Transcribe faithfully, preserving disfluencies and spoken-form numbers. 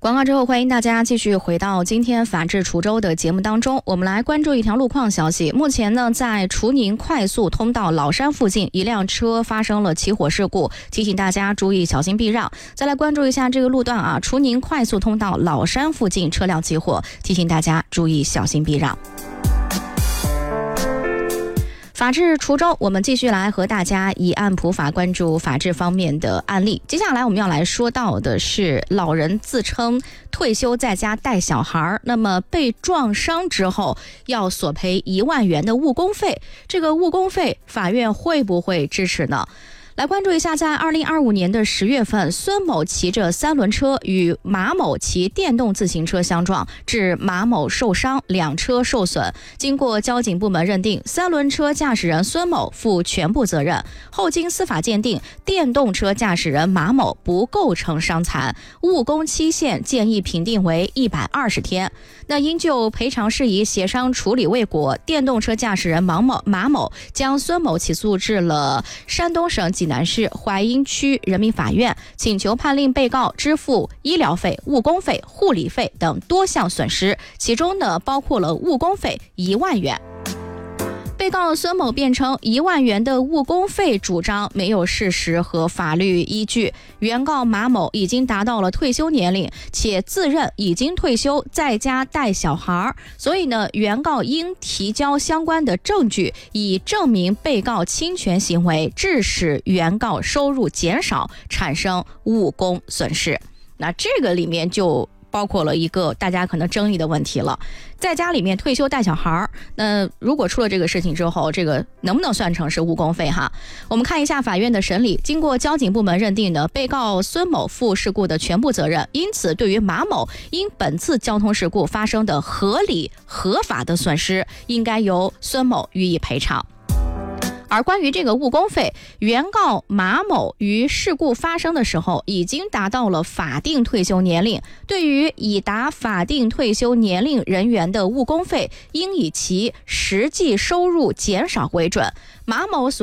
广告之后，欢迎大家继续回到今天法治滁州的节目当中。我们来关注一条路况消息。目前呢，在滁宁快速通道老山附近，一辆车发生了起火事故，提醒大家注意小心避让。再来关注一下这个路段啊，滁宁快速通道老山附近车辆起火，提醒大家注意小心避让。法治滁州，我们继续来和大家以案普法，关注法治方面的案例。接下来我们要来说到的是老人自称退休在家带小孩，那么被撞伤之后要索赔一万元的误工费，这个误工费法院会不会支持呢？来关注一下，在二零二五年的十月份，孙某骑着三轮车与马某骑电动自行车相撞，致马某受伤，两车受损。经过交警部门认定，三轮车驾驶人孙某负全部责任。后经司法鉴定，电动车驾驶人马某不构成伤残，误工期限建议评定为一百二十天。那因就赔偿事宜协商处理未果，电动车驾驶人马某马某将孙某起诉至了山东省济南市淮阴区人民法院，请求判令被告支付医疗费、误工费、护理费等多项损失，其中呢包括了误工费一万元。被告孙某辩称一万元的误工费主张没有事实和法律依据，原告马某已经达到了退休年龄，且自认已经退休，在家带小孩，所以呢，原告应提交相关的证据，以证明被告侵权行为致使原告收入减少，产生误工损失。那这个里面就包括了一个大家可能争议的问题了，在家里面退休带小孩，那如果出了这个事情之后，这个能不能算成是误工费哈？我们看一下法院的审理，经过交警部门认定呢，被告孙某负事故的全部责任，因此对于马某因本次交通事故发生的合理合法的损失，应该由孙某予以赔偿。而关于这个误工费，原告马某于事故发生的时候已经达到了法定退休年龄，对于已达法定退休年龄人员的误工费，应以其实际收入减少为准。马某所